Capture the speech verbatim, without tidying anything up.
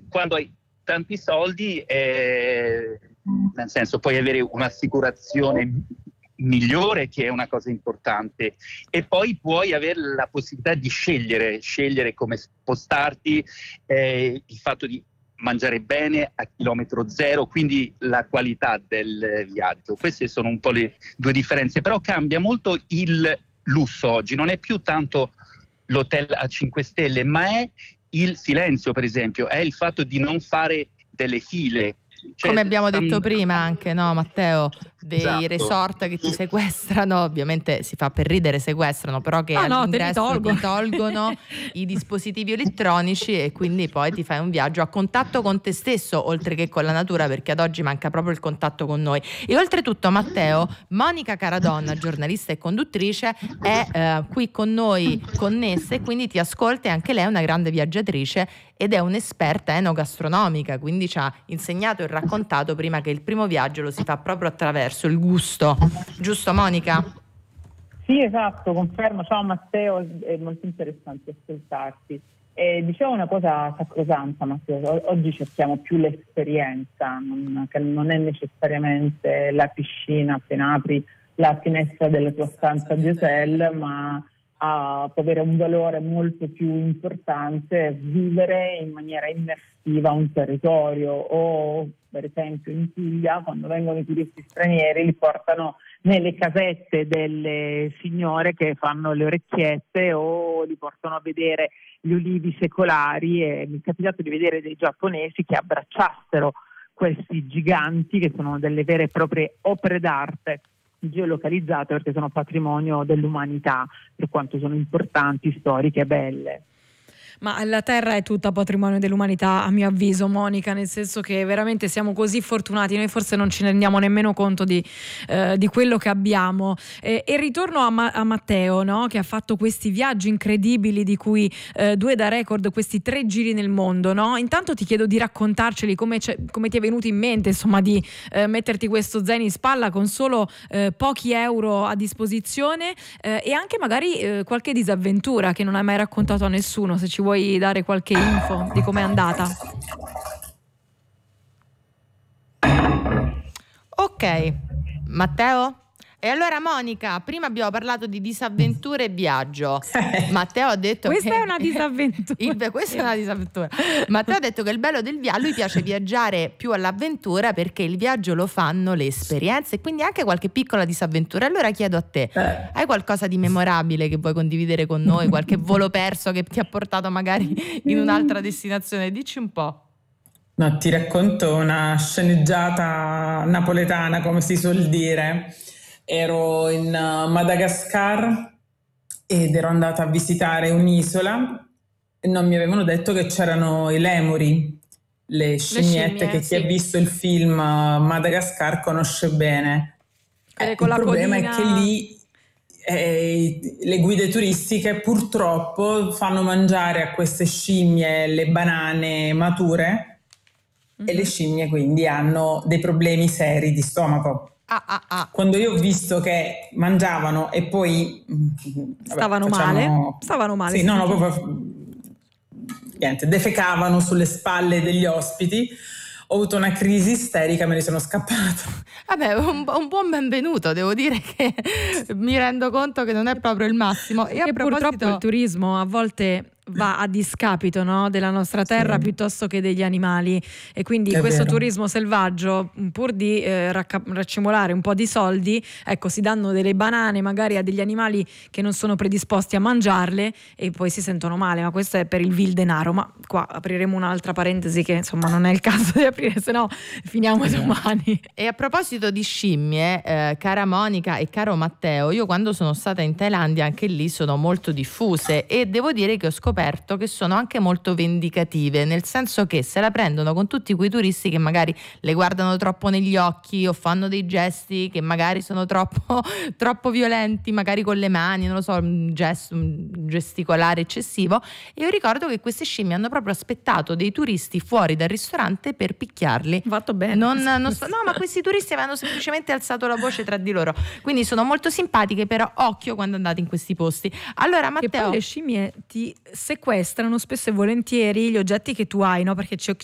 quando hai tanti soldi, eh, nel senso puoi avere un'assicurazione migliore, che è una cosa importante, e poi puoi avere la possibilità di scegliere, scegliere come spostarti, eh, il fatto di mangiare bene a chilometro zero, quindi la qualità del viaggio. Queste sono un po' le due differenze, però cambia molto il lusso oggi, non è più tanto l'hotel a cinque stelle, ma è il silenzio, per esempio, è il fatto di non fare delle file. Cioè, come abbiamo um, detto prima anche, no Matteo, dei esatto. resort che ti sequestrano, ovviamente si fa per ridere, sequestrano, però che ah, all'ingresso no, ti tolgono i dispositivi elettronici e quindi poi ti fai un viaggio a contatto con te stesso, oltre che con la natura, perché ad oggi manca proprio il contatto con noi. E oltretutto, Matteo, Monica Caradonna, giornalista e conduttrice, è eh, qui con noi connessa e quindi ti ascolta, e anche lei è una grande viaggiatrice ed è un'esperta enogastronomica, quindi ci ha insegnato e raccontato prima che il primo viaggio lo si fa proprio attraverso il gusto. Giusto, Monica? Sì, esatto, confermo. Ciao Matteo, è molto interessante ascoltarti. Eh, dicevo una cosa sacrosanta, Matteo, oggi cerchiamo più l'esperienza, non, che non è necessariamente la piscina appena apri la finestra della tua stanza di hotel, ma ha, può avere un valore molto più importante vivere in maniera immersiva un territorio. O per esempio in Puglia, quando vengono i turisti stranieri, li portano nelle casette delle signore che fanno le orecchiette, o li portano a vedere gli ulivi secolari, e mi è capitato di vedere dei giapponesi che abbracciassero questi giganti che sono delle vere e proprie opere d'arte geolocalizzate, perché sono patrimonio dell'umanità, per quanto sono importanti, storiche e belle. Ma la Terra è tutta patrimonio dell'umanità, a mio avviso, Monica, nel senso che veramente siamo così fortunati, noi forse non ci rendiamo nemmeno conto di, eh, di quello che abbiamo. Eh, e ritorno a, Ma- a Matteo, no? Che ha fatto questi viaggi incredibili, di cui eh, due da record, questi tre giri nel mondo, no? Intanto ti chiedo di raccontarceli come, come ti è venuto in mente, insomma, di eh, metterti questo zaino in spalla con solo eh, pochi euro a disposizione, eh, e anche magari eh, qualche disavventura che non hai mai raccontato a nessuno, se ci vuoi dare qualche info di com'è andata. Ok, Matteo? E allora Monica, prima abbiamo parlato di disavventure e viaggio. Matteo ha detto questa che è una disavventura. il, questa è una disavventura. Matteo ha detto che il bello del viaggio, lui piace viaggiare più all'avventura, perché il viaggio lo fanno le esperienze, e quindi anche qualche piccola disavventura. Allora chiedo a te, Eh. hai qualcosa di memorabile che vuoi condividere con noi? Qualche volo perso che ti ha portato magari in un'altra destinazione? Dici un po'. No, ti racconto una sceneggiata napoletana, come si suol dire. Ero in uh, Madagascar ed ero andata a visitare un'isola e non mi avevano detto che c'erano i lemuri, le scimmiette, scimmie, che sì. chi ha visto il film uh, Madagascar conosce bene. Quelle Eh, con il la problema codina. è che lì eh, le guide turistiche purtroppo fanno mangiare a queste scimmie le banane mature, mm-hmm. e le scimmie quindi hanno dei problemi seri di stomaco. Ah, ah, ah. Quando io ho visto che mangiavano e poi vabbè, stavano facciamo, male stavano male sì, no, no, proprio niente, defecavano sulle spalle degli ospiti, ho avuto una crisi isterica, me ne sono scappato. Vabbè, un, un buon benvenuto, devo dire che mi rendo conto che non è proprio il massimo. E a e proposito... purtroppo il turismo a volte va a discapito, no, della nostra terra, sì, piuttosto che degli animali, e quindi è questo vero. turismo selvaggio, pur di eh, racca- raccimolare un po' di soldi, ecco, si danno delle banane magari a degli animali che non sono predisposti a mangiarle e poi si sentono male, ma questo è per il vil denaro. Ma qua apriremo un'altra parentesi che insomma non è il caso di aprire, se no finiamo domani. E a proposito di scimmie, eh, cara Monica e caro Matteo, io quando sono stata in Thailandia, anche lì sono molto diffuse, e devo dire che ho scoperto che sono anche molto vendicative, nel senso che se la prendono con tutti quei turisti che magari le guardano troppo negli occhi o fanno dei gesti che magari sono troppo, troppo violenti, magari con le mani, non lo so, un gesto un gesticolare eccessivo. E io ricordo che queste scimmie hanno proprio aspettato dei turisti fuori dal ristorante per picchiarli. Fatto bene. Non, non so, no, ma questi turisti avevano semplicemente alzato la voce tra di loro, quindi sono molto simpatiche, però occhio quando andate in questi posti. Allora Matteo, e poi le scimmie ti sequestrano spesso e volentieri gli oggetti che tu hai, no? Perché ci,